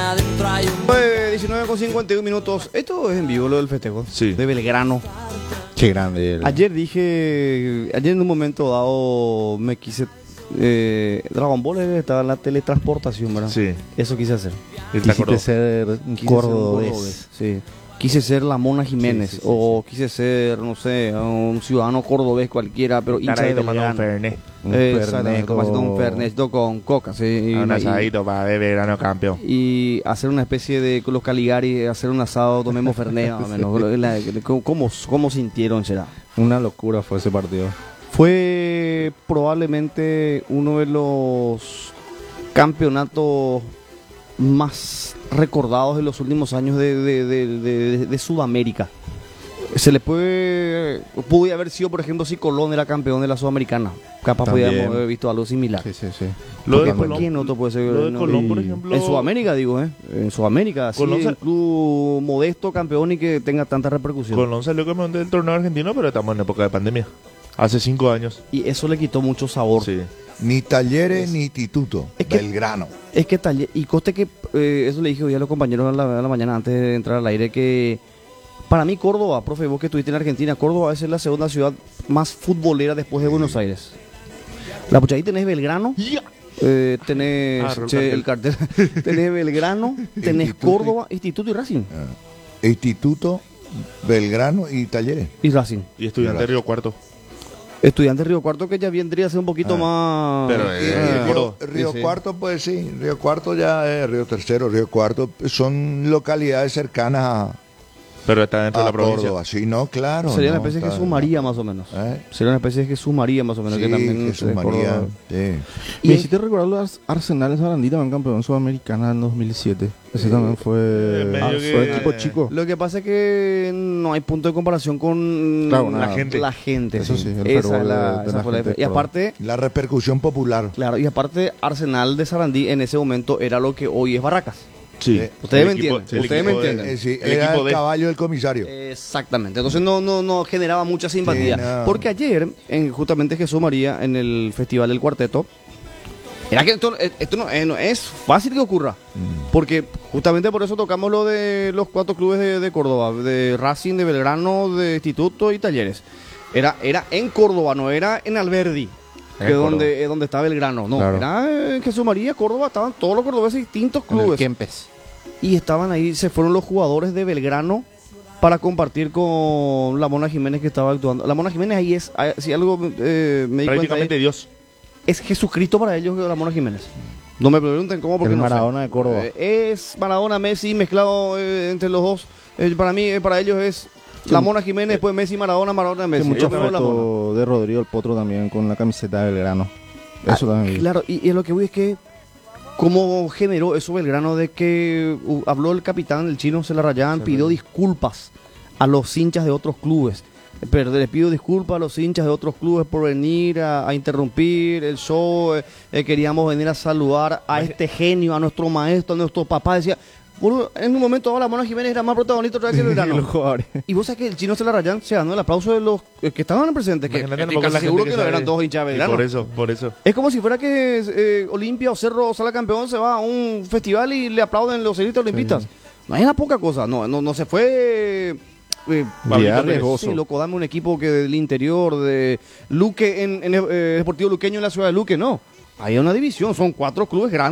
19:51 minutos. Esto es en vivo lo del festejo. Sí. De Belgrano. Qué grande. Ayer en un momento dado me quise... Dragon Ball estaba en la teletransportación, ¿verdad? Sí. Eso quise hacer. Quisiste ser un Quise ser un cordobés. Sí. Quise ser la Mona Jiménez. O quise ser, no sé, un ciudadano cordobés cualquiera, pero hincha de tomando un Belgrano. fernet. Un Exactamente, fernet haciendo un con- fernecito con coca, sí. Un asadito para ver Belgrano campeón. Y hacer una especie de, con los Caligari, hacer un asado, tomemos fernet, más o menos. ¿Cómo sintieron será? Una locura fue ese partido. Fue probablemente uno de los campeonatos más recordados de los últimos años de Sudamérica. Se le pudo haber sido, por ejemplo, si Colón era campeón de la Sudamericana. Capaz También. podíamos haber visto algo similar. Sí. Lo de ¿Por Colón- qué no te puede ser? Lo de no? Colón, por y- ejemplo. En Sudamérica, digo, ¿eh? En Sudamérica, sí, Colón un club modesto, campeón y que tenga tanta repercusión. Colón salió campeón del torneo argentino, pero estamos en época de pandemia. Hace 5 años. Y eso le quitó mucho sabor. Sí. Ni Talleres ni Instituto. Es que- Belgrano. Es que y coste que, eso le dije hoy a los compañeros a la mañana antes de entrar al aire, que para mí Córdoba, profe, vos que estuviste en Argentina, Córdoba es la segunda ciudad más futbolera después de Buenos Aires. La pucha, ahí tenés Belgrano, tenés Ah, el cartel, tenés Belgrano, tenés Instituto y- Córdoba, Instituto y Racing. Instituto, Belgrano y Talleres. Y Racing. Y estudiante de Río Cuarto. Estudiante Río Cuarto que ya vendría a ser un poquito más... Pero, Río sí. Cuarto, pues sí. Río Cuarto ya es Río Tercero, Río Cuarto. Son localidades cercanas Pero está dentro a de la provincia. Córdoba. Sí, no, claro. Sería no, una especie de está- Jesús María más o menos. ¿Eh? Sería una especie de Jesús María más o menos. Sí, que también Jesús es María. Córdoba. Sí. Me hiciste recordar los Arsenal de Sarandí también campeón sudamericana en 2007. Ese también fue, medio fue que- equipo chico. Lo que pasa es que no hay punto de comparación con Claro, la gente. La gente, Eso sí, el esa fervor es la, de esa la fue la gente diferencia. Y de aparte, La repercusión popular. claro, y aparte Arsenal de Sarandí en ese momento era lo que hoy es Barracas. Sí. Ustedes me El equipo- entienden, el ustedes me equipo de- entienden. Sí, el era equipo el de- caballo del comisario. Exactamente. Entonces no generaba mucha simpatía. Sí, no. Porque ayer, justamente Jesús María, en el Festival del Cuarteto, era que esto no es fácil que ocurra. Porque justamente por eso tocamos lo de los 4 clubes de Córdoba, de Racing, de Belgrano, de Instituto y Talleres. Era en Córdoba, no era en Alberdi, que es donde está Belgrano. No, Claro. era en Jesús María, Córdoba, estaban todos los cordobeses de distintos En el clubes. Kempes. Y estaban ahí, se fueron los jugadores de Belgrano para compartir con la Mona Jiménez que estaba actuando. La Mona Jiménez ahí es, si algo me di cuenta, Prácticamente Dios. es Jesucristo para ellos la Mona Jiménez. No me pregunten cómo, porque El no sé. Maradona de Córdoba. Es Maradona, Messi mezclado entre los dos. Para mí, para ellos es la Mona Jiménez, después Messi, Maradona, Que Messi. mucho Yo me voy la Mona. foto de Rodrigo el Potro también con la camiseta de Belgrano. Eso también vi. Claro, y lo que voy es que cómo generó eso Belgrano de que habló el capitán, el chino Celarrayán, pidió disculpas a los hinchas de otros clubes. Pero les pido disculpas a los hinchas de otros clubes por venir a interrumpir el show. Queríamos venir a saludar a este genio, a nuestro maestro, a nuestro papá. Decía, boludo, en un momento la Mona Jiménez era más protagonista otra vez que Los Belgrano. jugadores. Y vos sabés que el chino Celarrayán se ganó el aplauso de los que estaban presentes, que Imagínate estoy tampoco casi la seguro gente que no sabe. eran todos hinchas de Y Belgrano. por eso. Es como si fuera que Olimpia o Cerro o Sala Campeón se va a un festival y le aplauden los celistas olimpistas. No es una poca cosa, no se fue... Pablito Riesgoso. Sí, loco, dame un equipo que del interior, de Luque, en Deportivo Luqueño en la ciudad de Luque, no. Hay una división, son 4 clubes grandes.